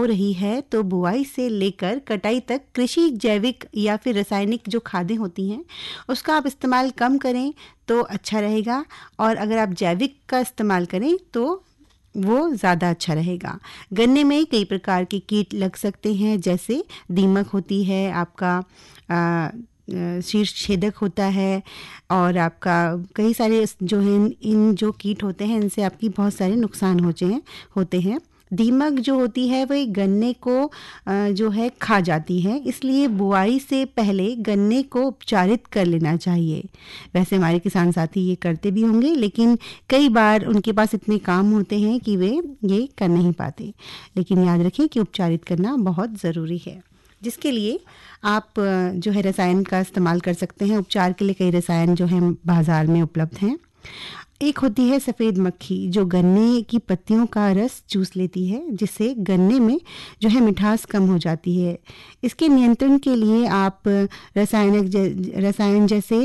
हो रही है तो बुआई से लेकर कटाई तक कृषि जैविक या फिर रासायनिक जो खादें होती हैं उसका आप इस्तेमाल कम करें तो अच्छा रहेगा, और अगर आप जैविक का इस्तेमाल करें तो वो ज़्यादा अच्छा रहेगा। गन्ने में कई प्रकार के कीट लग सकते हैं, जैसे दीमक होती है, आपका शीर्ष छेदक होता है, और आपका कई सारे जो हैं इन जो कीट होते हैं इनसे आपकी बहुत सारे नुकसान होते हैं। दीमक जो होती है वह गन्ने को जो है खा जाती है, इसलिए बुआई से पहले गन्ने को उपचारित कर लेना चाहिए। वैसे हमारे किसान साथी ये करते भी होंगे, लेकिन कई बार उनके पास इतने काम होते हैं कि वे ये कर नहीं पाते। लेकिन याद रखें कि उपचारित करना बहुत ज़रूरी है, जिसके लिए आप जो है रसायन का इस्तेमाल कर सकते हैं। उपचार के लिए कई रसायन जो हैं बाज़ार में उपलब्ध हैं। एक होती है सफ़ेद मक्खी, जो गन्ने की पत्तियों का रस चूस लेती है, जिससे गन्ने में जो है मिठास कम हो जाती है। इसके नियंत्रण के लिए आप रसायन जैसे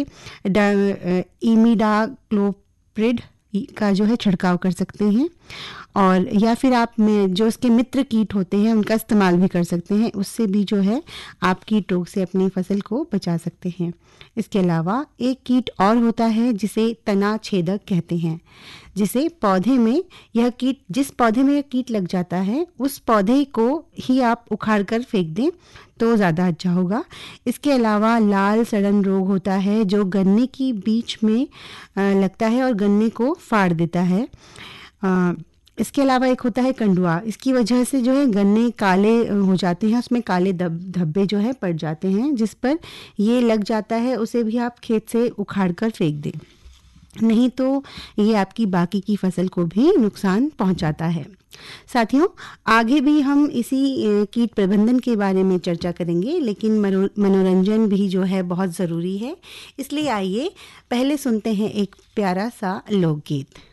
इमिडाक्लोप्रिड का जो है छिड़काव कर सकते हैं, और या फिर आप में जो इसके मित्र कीट होते हैं उनका इस्तेमाल भी कर सकते हैं। उससे भी जो है आप कीट रोग से अपनी फसल को बचा सकते हैं। इसके अलावा एक कीट और होता है जिसे तना छेदक कहते हैं, जिसे पौधे में जिस पौधे में यह कीट लग जाता है उस पौधे को ही आप उखाड़ कर फेंक दें तो ज़्यादा अच्छा होगा। इसके अलावा लाल सड़न रोग होता है, जो गन्ने की बीच में लगता है और गन्ने को फाड़ देता है। इसके अलावा एक होता है कंडुआ। इसकी वजह से जो है गन्ने काले हो जाते हैं, उसमें काले धब्बे जो है पड़ जाते हैं। जिस पर ये लग जाता है उसे भी आप खेत से उखाड़ कर फेंक दें, नहीं तो ये आपकी बाकी की फसल को भी नुकसान पहुंचाता है। साथियों, आगे भी हम इसी कीट प्रबंधन के बारे में चर्चा करेंगे, लेकिन मनोरंजन भी जो है बहुत ज़रूरी है। इसलिए आइए पहले सुनते हैं एक प्यारा सा लोकगीत।